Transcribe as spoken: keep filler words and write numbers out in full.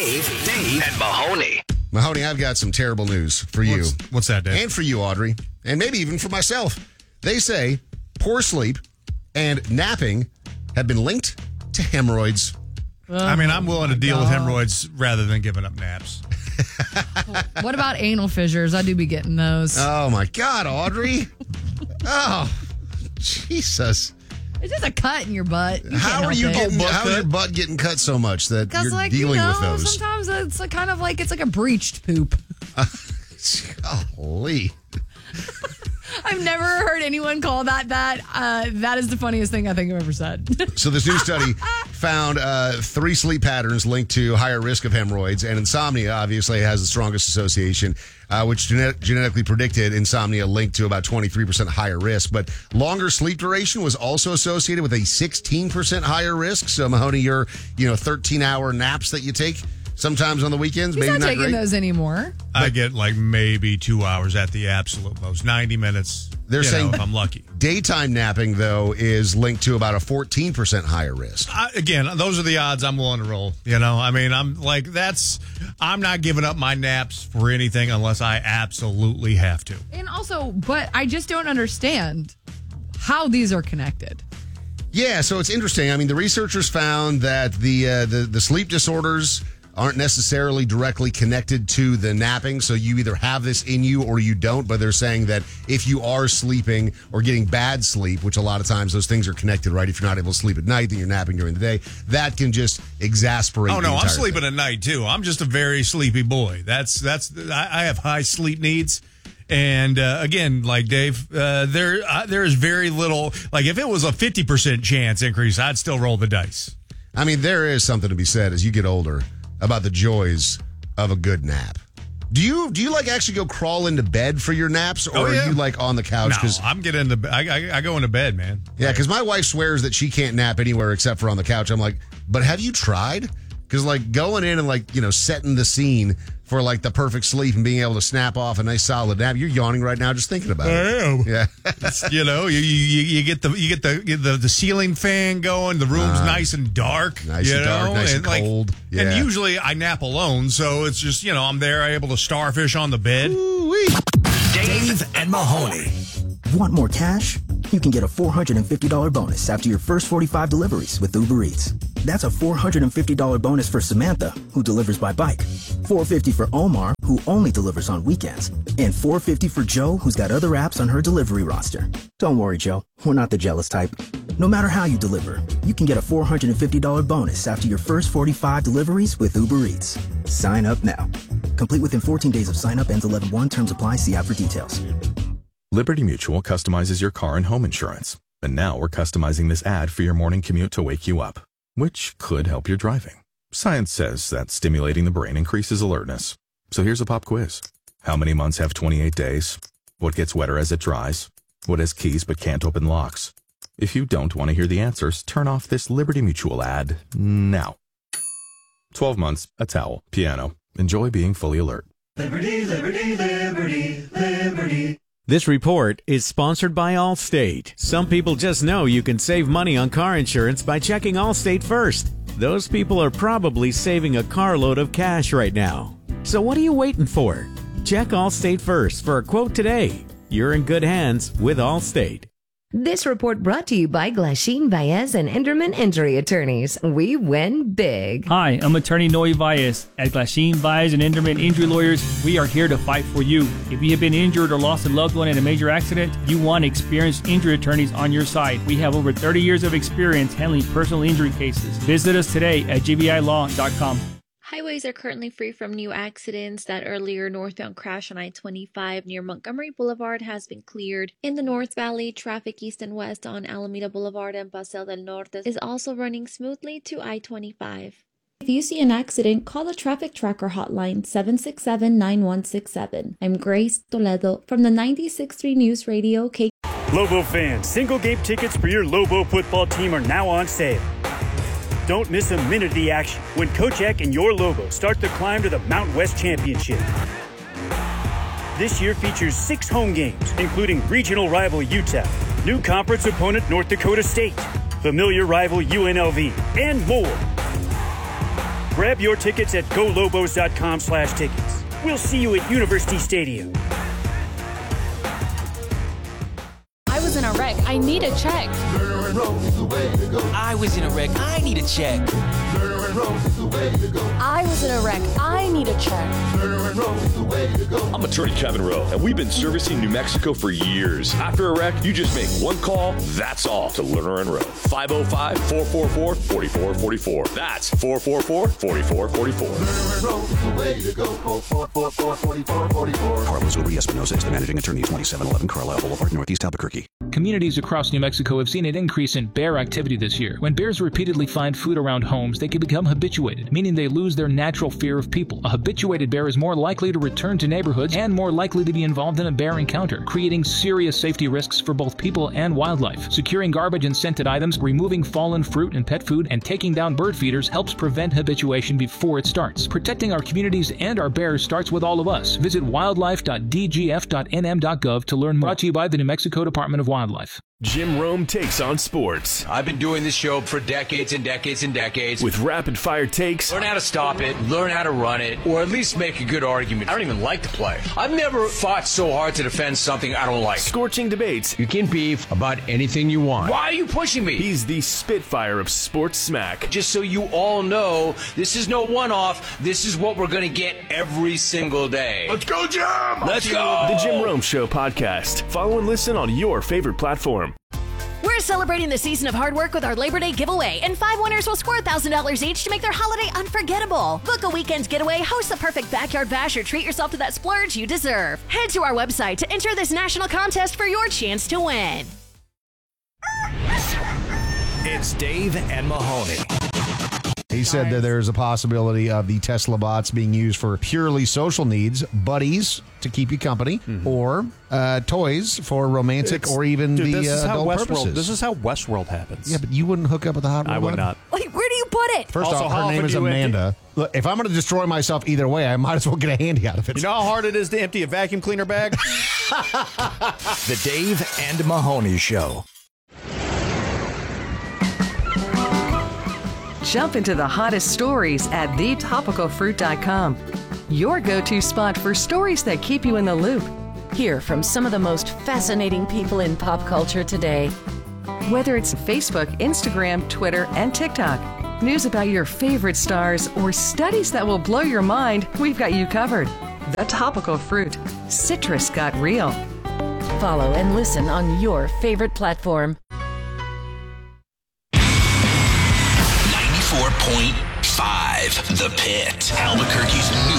Dave, Dave, and Mahoney. Mahoney, I've got some terrible news for you. What's, what's that, Dave? And for you, Audrey. And maybe even for myself. They say poor sleep and napping have been linked to hemorrhoids. Oh, I mean, I'm willing to deal God. with hemorrhoids rather than giving up naps. What about anal fissures? I do be getting those. Oh, my God, Audrey. Oh, Jesus. It's just a cut in your butt. You how are you it. getting? Oh, how's your butt getting cut so much that you're like, dealing you know, with those? Sometimes it's a kind of like it's like a breached poop. Uh, golly. I've never heard anyone call that that. Uh, that is the funniest thing I think I've ever said. So this new study found uh, three sleep patterns linked to higher risk of hemorrhoids, and insomnia obviously has the strongest association, uh, which genet- genetically predicted insomnia linked to about twenty-three percent higher risk. But longer sleep duration was also associated with a sixteen percent higher risk. So Mahoney, your you know thirteen hour naps that you take sometimes on the weekends, He's maybe not, not taking great. those anymore. I get like maybe two hours at the absolute most, ninety minutes. They're saying know, if I'm lucky. Daytime napping, though, is linked to about a fourteen percent higher risk. I, again, those are the odds I'm willing to roll. You know, I mean, I'm like, that's, I'm not giving up my naps for anything unless I absolutely have to. And also, but I just don't understand how these are connected. Yeah, so it's interesting. I mean, the researchers found that the uh, the, the sleep disorders aren't necessarily directly connected to the napping. So you either have this in you or you don't. But they're saying that if you are sleeping or getting bad sleep, which a lot of times those things are connected, right? If you're not able to sleep at night, then you're napping during the day. That can just exasperate. Oh, no, the I'm sleeping thing. at night, too. I'm just a very sleepy boy. That's, that's, I, I have high sleep needs. And uh, again, like Dave, uh, there uh, there is very little, like if it was a fifty percent chance increase, I'd still roll the dice. I mean, there is something to be said as you get older about the joys of a good nap. Do you do you like actually go crawl into bed for your naps, or oh, yeah. are you like on the couch? No, I'm getting into I, I I go into bed, man. Yeah, because my wife swears that she can't nap anywhere except for on the couch. I'm like, but have you tried? Because like going in and like you know setting the scene for like the perfect sleep and being able to snap off a nice solid nap. You're yawning right now just thinking about I it. am. Yeah, you know, you, you you get the you get the you get the, the ceiling fan going. The room's uh, nice and dark. Nice you and know? dark, nice and, and cold. Like, yeah. And usually I nap alone, so it's just you know I'm there able to starfish on the bed. Ooh-wee. Dave and Mahoney. Want more cash? You can get a four hundred fifty dollars bonus after your first forty-five deliveries with Uber Eats. That's a four hundred fifty dollars bonus for Samantha, who delivers by bike, four hundred fifty dollars for Omar, who only delivers on weekends, and four hundred fifty dollars for Joe, who's got other apps on her delivery roster. Don't worry, Joe. We're not the jealous type. No matter how you deliver, you can get a four hundred fifty dollars bonus after your first forty-five deliveries with Uber Eats. Sign up now. Complete within fourteen days of sign up. Ends eleven one. Terms apply. See app for details. Liberty Mutual customizes your car and home insurance. And now we're customizing this ad for your morning commute to wake you up, which could help your driving. Science says that stimulating the brain increases alertness. So here's a pop quiz. How many months have twenty-eight days? What gets wetter as it dries? What has keys but can't open locks? If you don't want to hear the answers, turn off this Liberty Mutual ad now. twelve months, a towel, piano. Enjoy being fully alert. Liberty, liberty, liberty, liberty. This report is sponsored by Allstate. Some people just know you can save money on car insurance by checking Allstate first. Those people are probably saving a carload of cash right now. So what are you waiting for? Check Allstate first for a quote today. You're in good hands with Allstate. This report brought to you by Glasheen Baez and Enderman Injury Attorneys. We win big. Hi, I'm attorney Noe Baez. At Glasheen Baez and Enderman Injury Lawyers, we are here to fight for you. If you have been injured or lost a loved one in a major accident, you want experienced injury attorneys on your side. We have over thirty years of experience handling personal injury cases. Visit us today at g b i law dot com. Highways are currently free from new accidents. That earlier northbound crash on I twenty-five near Montgomery Boulevard has been cleared. In the North Valley, traffic east and west on Alameda Boulevard and Paseo del Norte is also running smoothly to I twenty-five. If you see an accident, call the Traffic Tracker hotline seven six seven, nine one six seven. I'm Grace Toledo from the ninety-six point three News Radio. K- Lobo fans, single game tickets for your Lobo football team are now on sale. Don't miss a minute of the action when Coach Eck and your Lobo start the climb to the Mountain West Championship. This year features six home games, including regional rival U T E P, new conference opponent North Dakota State, familiar rival U N L V, and more. Grab your tickets at golobos.com slash tickets. We'll see you at University Stadium. I was in a wreck. I need a check. I was in a wreck. I need a check. I was in a wreck. I need a check. I'm attorney Kevin Rowe, and we've been servicing New Mexico for years. After a wreck, you just make one call, that's all, to Lerner and Rowe. five oh five, four four four, four four four four. That's four four four, four four four four. Carlos Uri Espinosa is the managing attorney, twenty-seven eleven Carlisle Boulevard, Northeast Albuquerque. Communities across New Mexico have seen an increase in bear activity this year. When bears repeatedly find food around homes, they can become habituated, meaning they lose their natural fear of people. A habituated bear is more likely to return to neighborhoods and more likely to be involved in a bear encounter, creating serious safety risks for both people and wildlife. Securing garbage and scented items, removing fallen fruit and pet food, and taking down bird feeders helps prevent habituation before it starts. Protecting our communities and our bears starts with all of us. Visit wildlife dot d g f dot n m dot gov to learn more. Brought to you by the New Mexico Department of Wildlife. Jim Rome takes on sports. I've been doing this show for decades and decades and decades. With rapid fire takes. Learn how to stop it, learn how to run it, or at least make a good argument. I don't even like to play. I've never fought so hard to defend something I don't like. Scorching debates. You can beef about anything you want. Why are you pushing me? He's the Spitfire of sports smack. Just so you all know, this is no one-off. This is what we're going to get every single day. Let's go, Jim! Let's go! The Jim Rome Show podcast. Follow and listen on your favorite platform. We're celebrating the season of hard work with our Labor Day giveaway, and five winners will score one thousand dollars each to make their holiday unforgettable. Book a weekend getaway, host the perfect backyard bash, or treat yourself to that splurge you deserve. Head to our website to enter this national contest for your chance to win. It's Dave and Mahoney. He said that there's a possibility of the Tesla bots being used for purely social needs, buddies to keep you company, mm-hmm. or uh, toys for romantic it's, or even dude, the this is uh, how adult Westworld, purposes. This is how Westworld happens. Yeah, but you wouldn't hook up with a hot I would not. Like, where do you put it? First also, off, her name is Amanda. Empty? Look, if I'm going to destroy myself either way, I might as well get a handy out of it. You know how hard it is to empty a vacuum cleaner bag? The Dave and Mahoney Show. Jump into the hottest stories at the topical fruit dot com. Your go-to spot for stories that keep you in the loop. Hear from some of the most fascinating people in pop culture today. Whether it's Facebook, Instagram, Twitter, and TikTok, news about your favorite stars, or studies that will blow your mind, we've got you covered. The Topical Fruit. Citrus got real. Follow and listen on your favorite platform. ninety-four point five The Pit, Albuquerque's